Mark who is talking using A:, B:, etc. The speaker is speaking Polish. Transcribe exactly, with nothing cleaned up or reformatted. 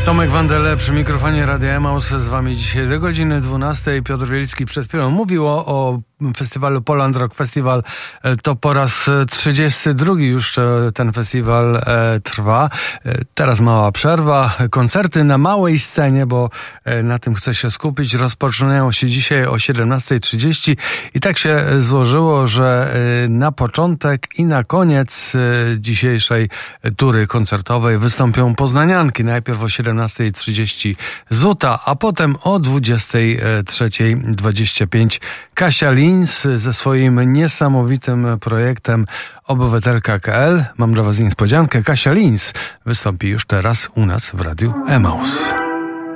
A: Tomek Wandele przy mikrofonie Radia Emaus z wami dzisiaj do godziny dwunastej. Piotr Wieliński przed chwilą mówił o, o festiwalu Poland Rock Festival. To po raz trzydziesty drugi już ten festiwal e, trwa. Teraz mała przerwa. Koncerty na małej scenie, bo e, na tym chcę się skupić. Rozpoczynają się dzisiaj o siedemnasta trzydzieści i tak się złożyło, że e, na początek i na koniec e, dzisiejszej tury koncertowej wystąpią poznanianki. Najpierw o siedemnasta trzydzieści Zuta, a potem o dwudziesta trzecia dwadzieścia pięć Kasia Linz ze swoim niesamowitym projektem Obywatelka kropka k l. Mam dla was niespodziankę. Kasia Linz wystąpi już teraz u nas w Radiu Emaus.